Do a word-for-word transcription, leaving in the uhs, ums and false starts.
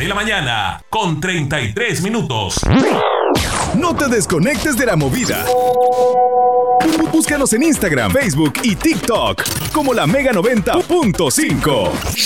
de la mañana, con treinta y tres minutos. No te desconectes de la movida. Búscanos en Instagram, Facebook y TikTok como la Mega noventa punto cinco.